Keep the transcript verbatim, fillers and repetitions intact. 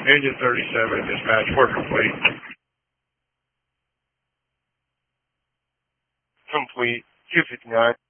Engine thirty-seven, dispatch, we're complete. Complete. two fifty-nine.